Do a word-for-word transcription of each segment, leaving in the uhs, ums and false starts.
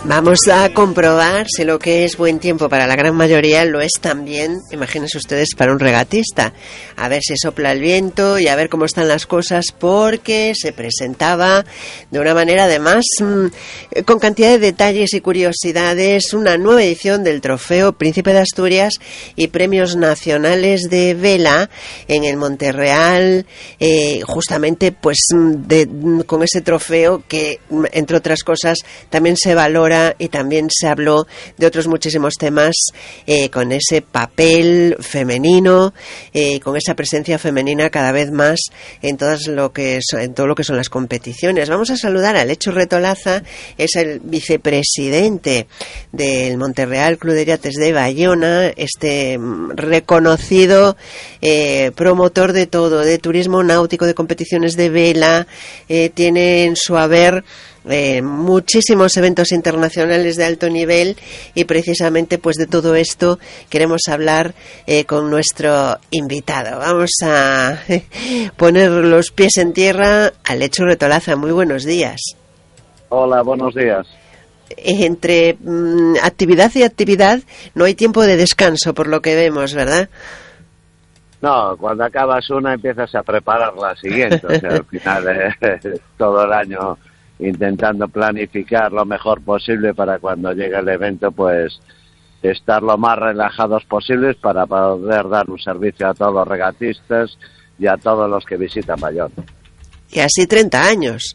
Vamos a comprobar si lo que es buen tiempo para la gran mayoría lo es también, imagínense ustedes, para un regatista. A ver si sopla el viento y a ver cómo están las cosas, porque se presentaba de una manera además mmm, con cantidad de detalles y curiosidades una nueva edición del Trofeo Príncipe de Asturias y Premios Nacionales de Vela en el Monterreal, eh, justamente pues de, con ese trofeo que, entre otras cosas, también se valora y también se habló de otros muchísimos temas eh, con ese papel femenino, eh, con esa presencia femenina cada vez más en todas lo que son, en todo lo que son las competiciones. Vamos a saludar a Lechu Retolaza, es el vicepresidente del Monterreal Club de Yates de Bayona, este reconocido eh, promotor de todo, de turismo náutico, de competiciones de vela, eh, tiene en su haber Eh, muchísimos eventos internacionales de alto nivel y precisamente pues de todo esto queremos hablar eh, con nuestro invitado. Vamos a eh, poner los pies en tierra a Lechu Retolaza. Muy buenos días. Hola, buenos días. Entre mm, actividad y actividad no hay tiempo de descanso, por lo que vemos, ¿verdad? No, cuando acabas una empiezas a preparar la siguiente, o sea, al final eh, todo el año intentando planificar lo mejor posible para cuando llegue el evento, pues estar lo más relajados posibles para poder dar un servicio a todos los regatistas y a todos los que visitan Bayona. Y así treinta años.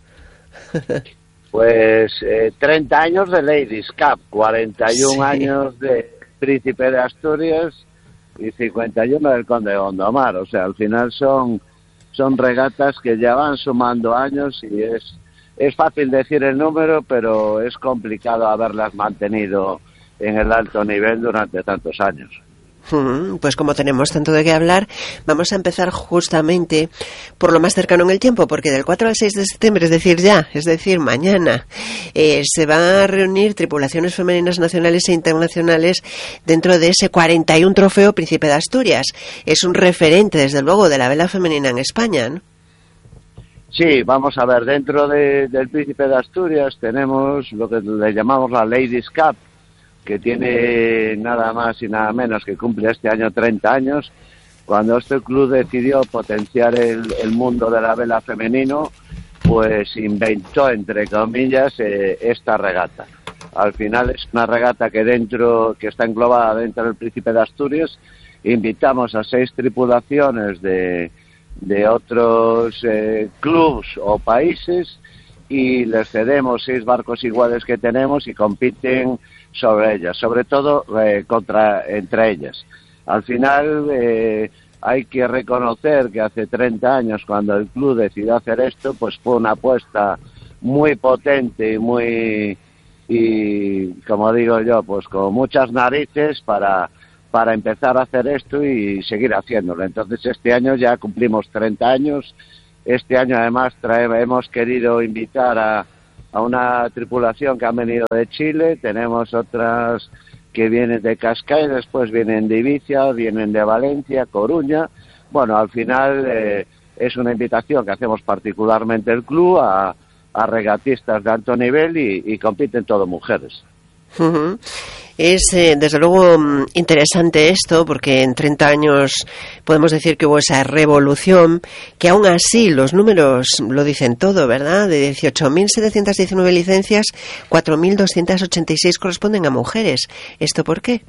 Pues eh, treinta años de Ladies Cup, cuarenta y uno sí. años de Príncipe de Asturias y cincuenta y uno del Conde de Gondomar. O sea, al final son, son regatas que ya van sumando años y es Es fácil decir el número, pero es complicado haberlas mantenido en el alto nivel durante tantos años. Pues como tenemos tanto de qué hablar, vamos a empezar justamente por lo más cercano en el tiempo, porque del cuatro al seis de septiembre, es decir, ya, es decir, mañana, eh, se van a reunir tripulaciones femeninas nacionales e internacionales dentro de ese cuarenta y uno Trofeo Príncipe de Asturias. Es un referente, desde luego, de la vela femenina en España, ¿no? Sí, vamos a ver, dentro de, del Príncipe de Asturias tenemos lo que le llamamos la Ladies Cup, que tiene nada más y nada menos que cumple este año treinta años, cuando este club decidió potenciar el, el mundo de la vela femenino, pues inventó, entre comillas, eh, esta regata. Al final es una regata que dentro, que está englobada dentro del Príncipe de Asturias. Invitamos a seis tripulaciones de de otros eh, clubs o países y les cedemos seis barcos iguales que tenemos y compiten sobre ellas, sobre todo eh, contra entre ellas. Al final eh, hay que reconocer que hace treinta años, cuando el club decidió hacer esto, pues fue una apuesta muy potente y muy, y como digo yo, pues con muchas narices para para empezar a hacer esto y seguir haciéndolo. Entonces este año ya cumplimos treinta años. Este año además trae, hemos querido invitar a, a una tripulación que ha venido de Chile, tenemos otras que vienen de Cascais, después vienen de Ibiza, vienen de Valencia, Coruña. Bueno, al final eh, es una invitación que hacemos particularmente el club a, a regatistas de alto nivel y, y compiten todo mujeres. Uh-huh. Es eh, desde luego interesante esto, porque en treinta años podemos decir que hubo esa revolución, que aún así los números lo dicen todo, ¿verdad? De dieciocho mil setecientas diecinueve licencias, cuatro mil doscientas ochenta y seis corresponden a mujeres. ¿Esto por qué?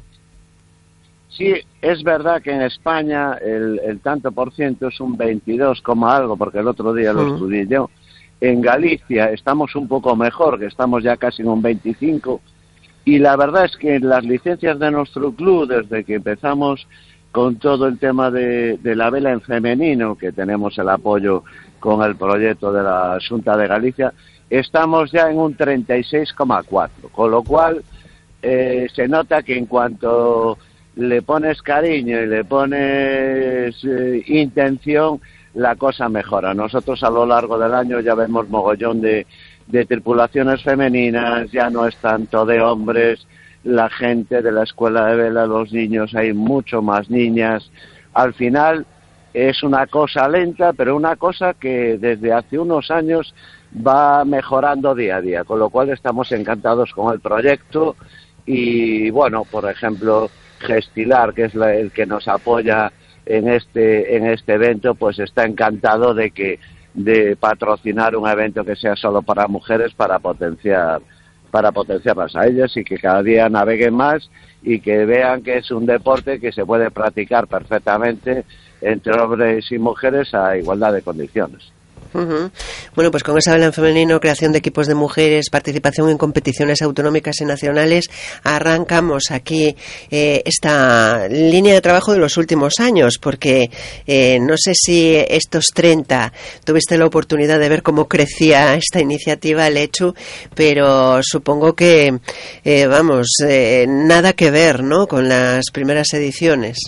Sí, es verdad que en España el, el tanto por ciento es un veintidós, algo, porque el otro día lo uh-huh. estudié yo. En Galicia estamos un poco mejor, que estamos ya casi en un veinticinco. Y la verdad es que las licencias de nuestro club, desde que empezamos con todo el tema de, de la vela en femenino, que tenemos el apoyo con el proyecto de la Xunta de Galicia, estamos ya en un treinta y seis coma cuatro, con lo cual eh, se nota que en cuanto le pones cariño y le pones eh, intención, la cosa mejora. Nosotros a lo largo del año ya vemos mogollón de de tripulaciones femeninas, ya no es tanto de hombres, la gente de la escuela de vela, los niños, hay mucho más niñas. Al final es una cosa lenta, pero una cosa que desde hace unos años va mejorando día a día, con lo cual estamos encantados con el proyecto. Y bueno, por ejemplo, Gestilar, que es la, el que nos apoya en este en este evento, pues está encantado de que de patrocinar un evento que sea solo para mujeres, para potenciar para potenciarlas a ellas y que cada día naveguen más y que vean que es un deporte que se puede practicar perfectamente entre hombres y mujeres a igualdad de condiciones. Uh-huh. Bueno, pues con esa vela en femenino, creación de equipos de mujeres, participación en competiciones autonómicas y nacionales, arrancamos aquí eh, esta línea de trabajo de los últimos años, porque eh, no sé si estos treinta tuviste la oportunidad de ver cómo crecía esta iniciativa, Lechu, pero supongo que, eh, vamos, eh, nada que ver, ¿no?, con las primeras ediciones.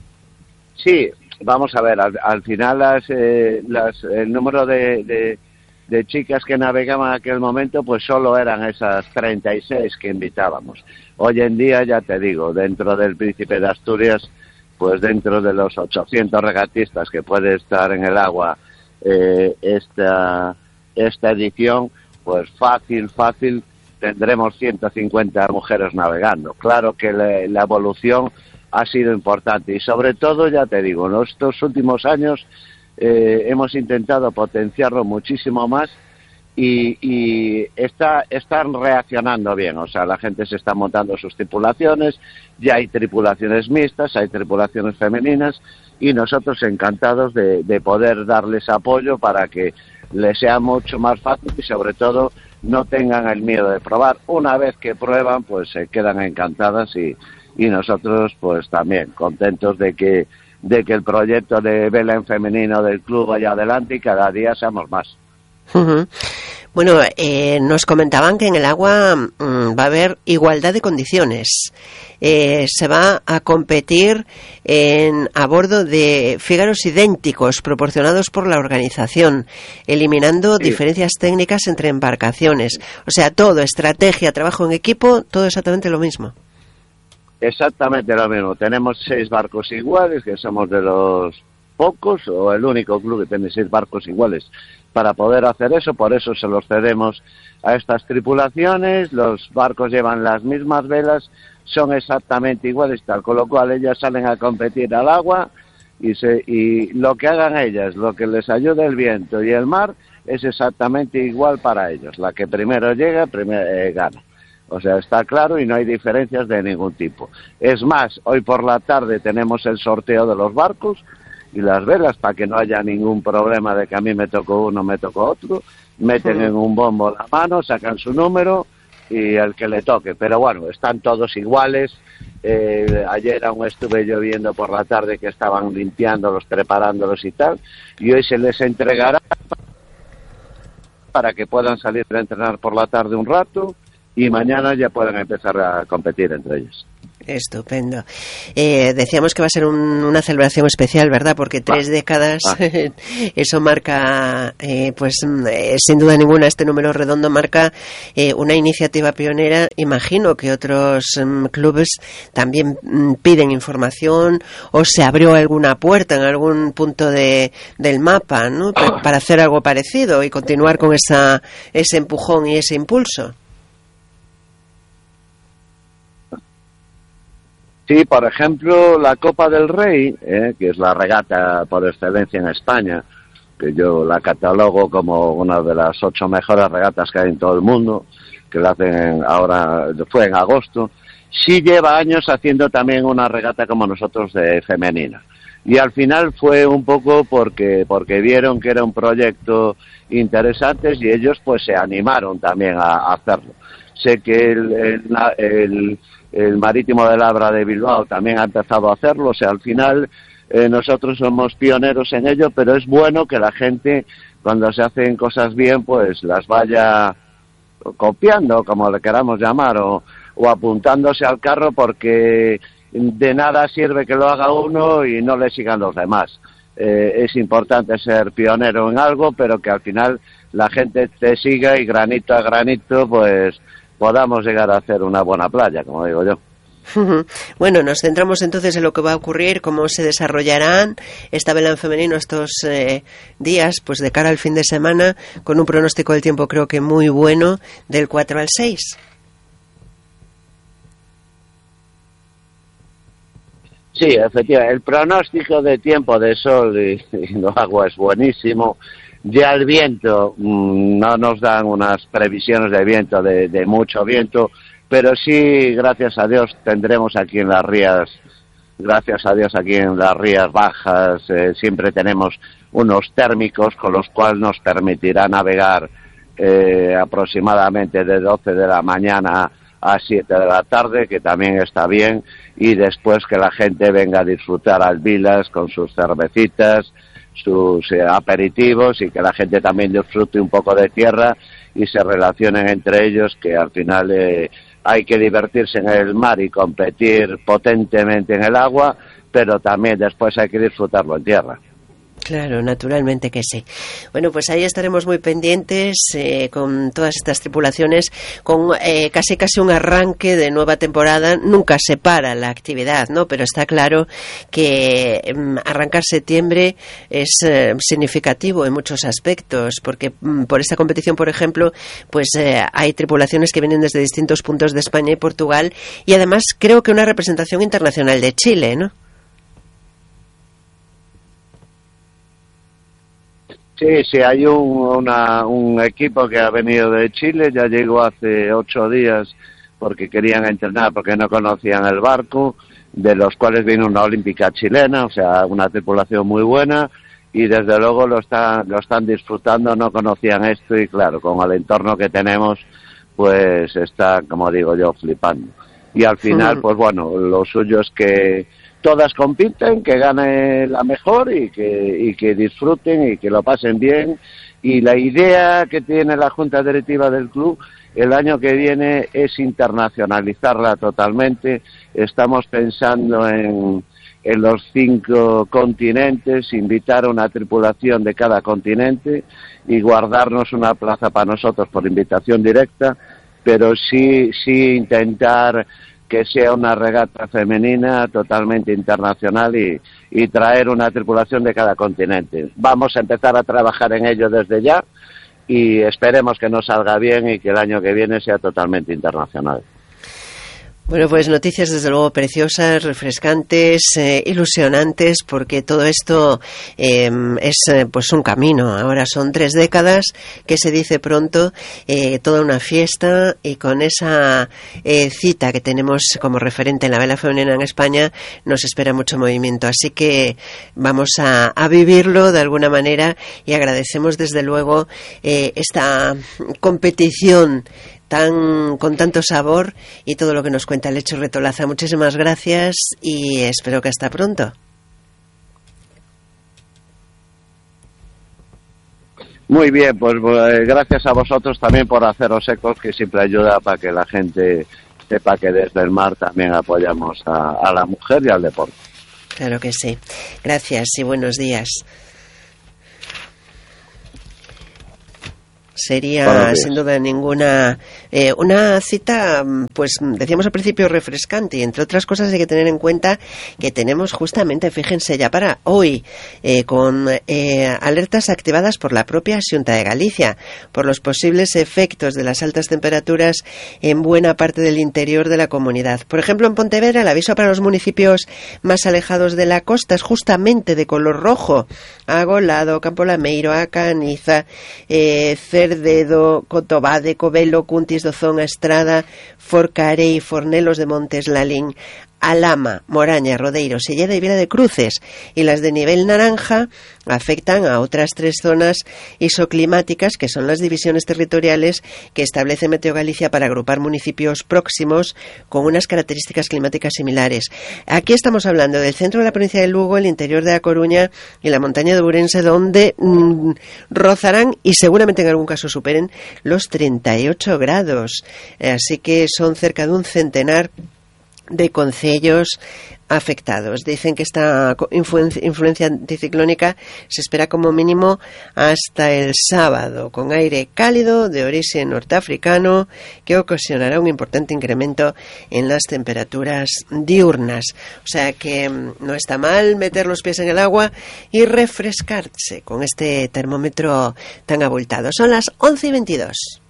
Sí. Vamos a ver, al, al final las, eh, las, el número de, de, de chicas que navegaban en aquel momento pues solo eran esas treinta y seis que invitábamos. Hoy en día, ya te digo, dentro del Príncipe de Asturias, pues dentro de los ochocientos regatistas que puede estar en el agua eh, esta, esta edición, pues fácil, fácil, tendremos ciento cincuenta mujeres navegando. Claro que la, la evolución ha sido importante y sobre todo, ya te digo, en estos últimos años eh, hemos intentado potenciarlo muchísimo más y, y está, están reaccionando bien, o sea, la gente se está montando sus tripulaciones, ya hay tripulaciones mixtas, hay tripulaciones femeninas y nosotros encantados de, de poder darles apoyo para que les sea mucho más fácil y sobre todo no tengan el miedo de probar. Una vez que prueban, pues se quedan encantadas y y nosotros pues también contentos de que de que el proyecto de vela en femenino del club vaya adelante y cada día seamos más. Uh-huh. Bueno, eh, nos comentaban que en el agua mmm, va a haber igualdad de condiciones. Eh, se va a competir en, a bordo de fígaros idénticos proporcionados por la organización, eliminando sí. diferencias técnicas entre embarcaciones. O sea, todo, estrategia, trabajo en equipo, todo exactamente lo mismo. Exactamente lo mismo. Tenemos seis barcos iguales, que somos de los pocos, o el único club que tiene seis barcos iguales para poder hacer eso. Por eso se los cedemos a estas tripulaciones. Los barcos llevan las mismas velas, son exactamente iguales, tal, con lo cual ellas salen a competir al agua y, se, y lo que hagan ellas, lo que les ayude el viento y el mar, es exactamente igual para ellos. La que primero llega, primero eh, gana. O sea, está claro y no hay diferencias de ningún tipo. Es más, hoy por la tarde tenemos el sorteo de los barcos y las velas para que no haya ningún problema de que a mí me tocó uno, me tocó otro. Meten sí. en un bombo la mano, sacan su número y el que le toque. Pero bueno, están todos iguales. Eh, ayer aún estuve yo viendo por la tarde que estaban limpiándolos, preparándolos y tal. Y hoy se les entregará para que puedan salir a entrenar por la tarde un rato. Y mañana ya pueden empezar a competir entre ellos. Estupendo. Eh, decíamos que va a ser un, una celebración especial, ¿verdad? Porque tres ah, décadas, ah. eso marca, eh, pues eh, sin duda ninguna, este número redondo marca eh, una iniciativa pionera. Imagino que otros um, clubes también um, piden información o se abrió alguna puerta en algún punto de, del mapa, ¿no? Para, para hacer algo parecido y continuar con esa, ese empujón y ese impulso. Sí, por ejemplo, la Copa del Rey, eh, que es la regata por excelencia en España, que yo la catalogo como una de las ocho mejores regatas que hay en todo el mundo, que la hacen ahora, fue en agosto, sí lleva años haciendo también una regata como nosotros de femenina. Y al final fue un poco porque porque vieron que era un proyecto interesante y ellos pues se animaron también a, a hacerlo. Sé que el, el, el El Marítimo de Labra de Bilbao también ha empezado a hacerlo, o sea, al final eh, nosotros somos pioneros en ello, pero es bueno que la gente, cuando se hacen cosas bien, pues las vaya copiando, como le queramos llamar, o, o apuntándose al carro, porque de nada sirve que lo haga uno y no le sigan los demás. Eh, es importante ser pionero en algo, pero que al final la gente te siga y granito a granito, pues podamos llegar a hacer una buena playa, como digo yo. Bueno, nos centramos entonces en lo que va a ocurrir, cómo se desarrollarán esta vela en femenino estos eh, días, pues de cara al fin de semana, con un pronóstico del tiempo creo que muy bueno, del cuatro al seis. Sí, efectivamente, el pronóstico de tiempo de sol y, y no agua es buenísimo. Ya el viento, mmm, no nos dan unas previsiones de viento, de, de mucho viento, pero sí, gracias a Dios, tendremos aquí en las rías, gracias a Dios aquí en las rías bajas, eh, siempre tenemos unos térmicos con los cuales nos permitirá navegar eh, aproximadamente de doce de la mañana a siete de la tarde, que también está bien, y después que la gente venga a disfrutar al Vilas con sus cervecitas, sus eh, aperitivos, y que la gente también disfrute un poco de tierra y se relacionen entre ellos, que al final eh, hay que divertirse en el mar y competir potentemente en el agua, pero también después hay que disfrutarlo en tierra. Claro, naturalmente que sí. Bueno, pues ahí estaremos muy pendientes eh, con todas estas tripulaciones, con eh, casi casi un arranque de nueva temporada. Nunca se para la actividad, ¿no? Pero está claro que eh, arrancar septiembre es eh, significativo en muchos aspectos, porque mm, por esta competición, por ejemplo, pues eh, hay tripulaciones que vienen desde distintos puntos de España y Portugal, y además creo que una representación internacional de Chile, ¿no? Sí, sí, hay un, una, un equipo que ha venido de Chile, ya llegó hace ocho días porque querían entrenar, porque no conocían el barco, de los cuales viene una olímpica chilena, o sea, una tripulación muy buena, y desde luego lo están, lo están disfrutando, no conocían esto, y claro, con el entorno que tenemos, pues está, como digo yo, flipando. Y al final, pues bueno, lo suyo es que todas compiten, que gane la mejor y que, y que disfruten y que lo pasen bien. Y la idea que tiene la Junta Directiva del club el año que viene es internacionalizarla totalmente. Estamos pensando en, en los cinco continentes, invitar a una tripulación de cada continente y guardarnos una plaza para nosotros por invitación directa, pero sí, sí intentar que sea una regata femenina totalmente internacional y, y traer una tripulación de cada continente. Vamos a empezar a trabajar en ello desde ya y esperemos que nos salga bien y que el año que viene sea totalmente internacional. Bueno, pues noticias desde luego preciosas, refrescantes, eh, ilusionantes, porque todo esto eh, es eh, pues un camino. Ahora son tres décadas, que se dice pronto, eh, toda una fiesta, y con esa eh, cita que tenemos como referente en la vela femenina en España nos espera mucho movimiento. Así que vamos a, a vivirlo de alguna manera, y agradecemos desde luego eh, esta competición tan con tanto sabor y todo lo que nos cuenta Lecho Retolaza. Muchísimas gracias y espero que hasta pronto. Muy bien, pues eh, gracias a vosotros también por haceros ecos, que siempre ayuda para que la gente sepa que desde el mar también apoyamos a, a la mujer y al deporte. Claro que sí. Gracias y buenos días. Sería sin duda ninguna eh, una cita, pues decíamos al principio, refrescante, y entre otras cosas hay que tener en cuenta que tenemos justamente, fíjense, ya para hoy eh, con eh, alertas activadas por la propia Xunta de Galicia por los posibles efectos de las altas temperaturas en buena parte del interior de la comunidad. Por ejemplo, en Pontevedra el aviso para los municipios más alejados de la costa es justamente de color rojo: Agolado, Campo Lameiro, Acaniza, eh, Cerdedo, Cotobade, Covelo, Cuntis, Dozón, Estrada, Forcarei, Fornelos de Montes, Lalín, Alama, Moraña, Rodeiro, Silleda y Viera de Cruces, y las de nivel naranja afectan a otras tres zonas isoclimáticas, que son las divisiones territoriales que establece Meteo Galicia para agrupar municipios próximos con unas características climáticas similares. Aquí estamos hablando del centro de la provincia de Lugo, el interior de A Coruña y la montaña de Ourense, donde mmm, rozarán y seguramente en algún caso superen los treinta y ocho grados. Así que son cerca de un centenar de concellos afectados. Dicen que esta influencia, influencia anticiclónica se espera como mínimo hasta el sábado, con aire cálido de origen norteafricano que ocasionará un importante incremento en las temperaturas diurnas. O sea que no está mal meter los pies en el agua y refrescarse con este termómetro tan abultado. Son las once y veintidós.